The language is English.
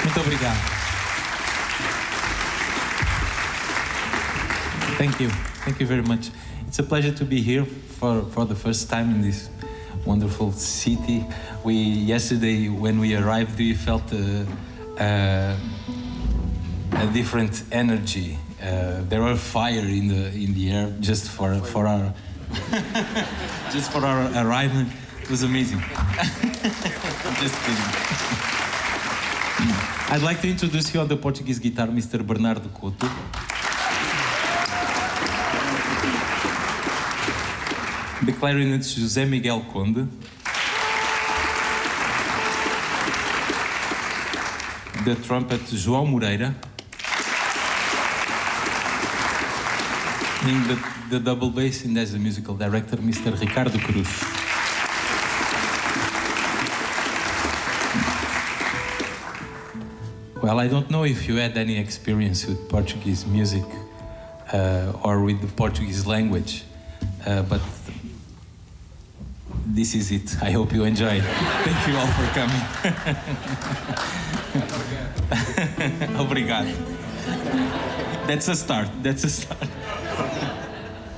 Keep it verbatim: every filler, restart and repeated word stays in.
Muito obrigado. Thank you. Thank you very much. It's a pleasure to be here for, for the first time in this wonderful city. We yesterday, when we arrived, we felt a, a, a different energy. Uh, there was fire in the in the air just for for our just for our arrival. It was amazing. Just kidding. I'd like to introduce you on the Portuguese guitar, Mister Bernardo Couto. The clarinet, José Miguel Conde. The trumpet, João Moreira. In the, the double bass, and as a musical director, Mister Ricardo Cruz. Well, I don't know if you had any experience with Portuguese music uh, or with the Portuguese language, uh, but this is it. I hope you enjoy it. Thank you all for coming. Obrigado. That's a start. That's a start.